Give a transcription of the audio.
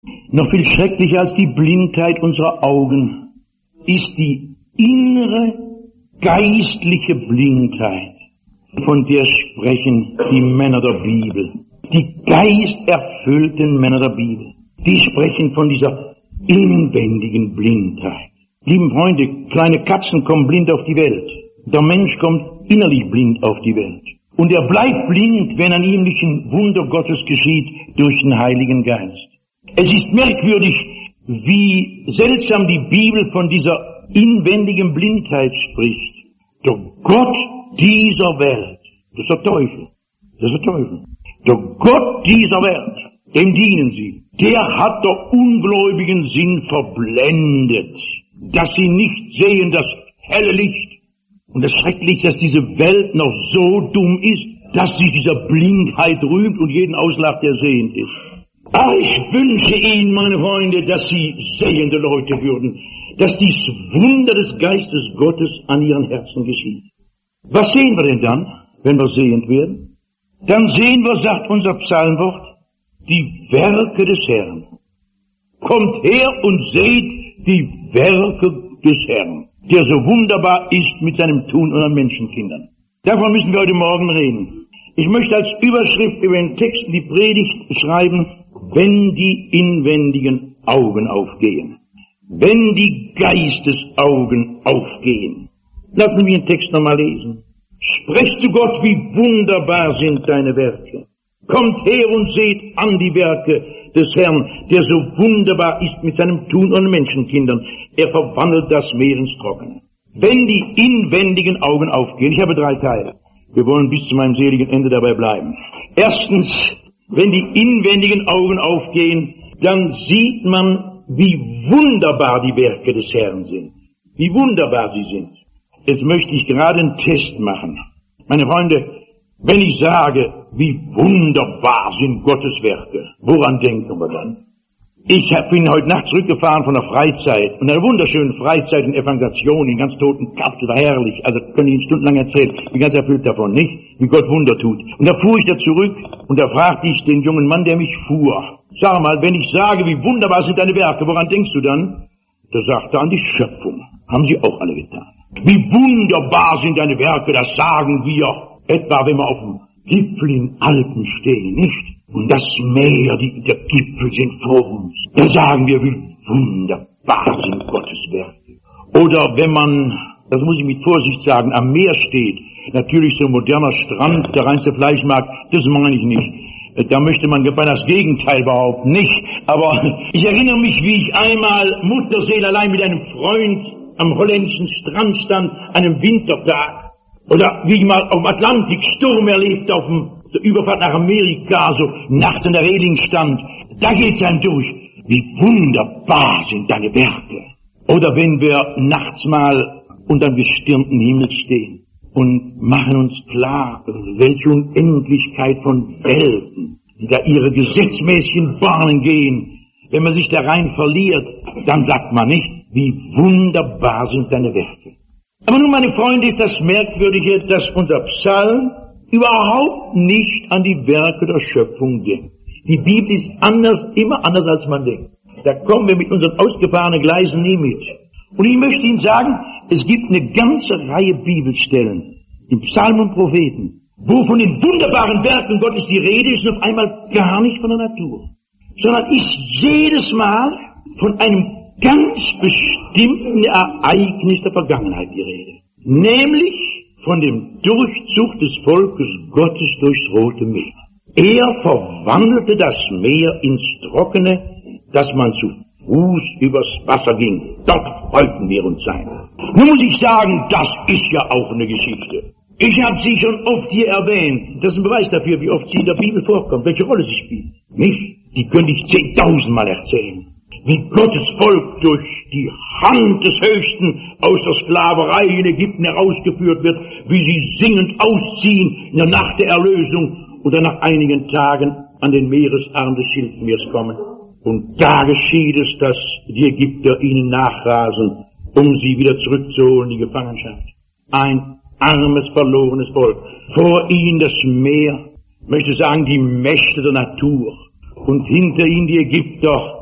Noch viel schrecklicher als die Blindheit unserer Augen ist die innere geistliche Blindheit, von der sprechen die Männer der Bibel. Die geisterfüllten Männer der Bibel, die sprechen von dieser inwendigen Blindheit. Lieben Freunde, kleine Katzen kommen blind auf die Welt. Der Mensch kommt innerlich blind auf die Welt. Und er bleibt blind, wenn ein ihm nicht ein Wunder Gottes geschieht durch den Heiligen Geist. Es ist merkwürdig, wie seltsam die Bibel von dieser inwendigen Blindheit spricht. Der Gott dieser Welt, das ist der Teufel, der Gott dieser Welt, dem dienen sie, der hat der ungläubigen Sinn verblendet, dass sie nicht sehen das helle Licht. Und das Schreckliche ist, dass diese Welt noch so dumm ist, dass sie dieser Blindheit rühmt und jeden auslacht, der sehend ist. Aber ich wünsche Ihnen, meine Freunde, dass Sie sehende Leute würden, dass dies Wunder des Geistes Gottes an Ihren Herzen geschieht. Was sehen wir denn dann, wenn wir sehend werden? Dann sehen wir, sagt unser Psalmwort, die Werke des Herrn. Kommt her und seht die Werke des Herrn, der so wunderbar ist mit seinem Tun unter Menschenkindern. Davon müssen wir heute Morgen reden. Ich möchte als Überschrift über den Text die Predigt schreiben, wenn die inwendigen Augen aufgehen. Wenn die Geistesaugen aufgehen. Lassen wir den Text nochmal lesen. Sprecht zu Gott, wie wunderbar sind deine Werke. Kommt her und seht an die Werke des Herrn, der so wunderbar ist mit seinem Tun und Menschenkindern. Er verwandelt das Meer ins Trockene. Wenn die inwendigen Augen aufgehen, ich habe 3 Teile. Wir wollen bis zu meinem seligen Ende dabei bleiben. Erstens, wenn die inwendigen Augen aufgehen, dann sieht man, wie wunderbar die Werke des Herrn sind. Wie wunderbar sie sind. Jetzt möchte ich gerade einen Test machen. Meine Freunde, wenn ich sage, wie wunderbar sind Gottes Werke, woran denken wir dann? Ich bin heute Nacht zurückgefahren von der Freizeit, und einer wunderschönen Freizeit in Evangelisation, in ganz toten Kapsel, war herrlich, also kann ich Ihnen stundenlang erzählen, bin ganz erfüllt davon, nicht? Wie Gott Wunder tut. Und da fuhr ich da zurück, und da fragte ich den jungen Mann, der mich fuhr, sag mal, wenn ich sage, wie wunderbar sind deine Werke, woran denkst du dann? Da sagte er, an die Schöpfung. Haben sie auch alle getan. Wie wunderbar sind deine Werke, das sagen wir, etwa wenn wir auf dem Gipfel in Alpen stehen, nicht? Und das Meer, der Gipfel sind vor uns. Da sagen wir, wie wunderbar sind Gottes Werke. Oder wenn man, das muss ich mit Vorsicht sagen, am Meer steht, natürlich so ein moderner Strand, der reinste Fleischmarkt, das meine ich nicht. Da möchte man beinahe das Gegenteil behaupten, nicht? Aber ich erinnere mich, wie ich einmal Mutterseelallein mit einem Freund am holländischen Strand stand, einem Wintertag. Oder wie ich mal auf dem Atlantik Sturm erlebt, auf der Überfahrt nach Amerika, so nachts an der Reling stand. Da geht's einem durch. Wie wunderbar sind deine Werke. Oder wenn wir nachts mal unter dem gestirnten Himmel stehen und machen uns klar, welche Unendlichkeit von Welten, die da ihre gesetzmäßigen Bahnen gehen. Wenn man sich da rein verliert, dann sagt man nicht, wie wunderbar sind deine Werke. Aber nun, meine Freunde, ist das Merkwürdige, dass unser Psalm überhaupt nicht an die Werke der Schöpfung denkt. Die Bibel ist immer anders als man denkt. Da kommen wir mit unseren ausgefahrenen Gleisen nie mit. Und ich möchte Ihnen sagen, es gibt eine ganze Reihe Bibelstellen im Psalm und Propheten, wo von den wunderbaren Werken Gottes die Rede ist und auf einmal gar nicht von der Natur, sondern ist jedes Mal von einem ganz bestimmten Ereignis der Vergangenheit die Rede. Nämlich von dem Durchzug des Volkes Gottes durchs Rote Meer. Er verwandelte das Meer ins Trockene, dass man zu Fuß übers Wasser ging. Dort freuten wir uns sein. Nun muss ich sagen, das ist ja auch eine Geschichte. Ich habe sie schon oft hier erwähnt. Das ist ein Beweis dafür, wie oft sie in der Bibel vorkommt, welche Rolle sie spielt. Nicht? Die könnte ich 10.000 Mal erzählen. Wie Gottes Volk durch die Hand des Höchsten aus der Sklaverei in Ägypten herausgeführt wird, wie sie singend ausziehen in der Nacht der Erlösung und dann nach einigen Tagen an den Meeresarm des Schilfmeers kommen. Und da geschieht es, dass die Ägypter ihnen nachrasen, um sie wieder zurückzuholen in die Gefangenschaft. Ein armes, verlorenes Volk. Vor ihnen das Meer, möchte sagen, die Mächte der Natur. Und hinter ihnen die Ägypter,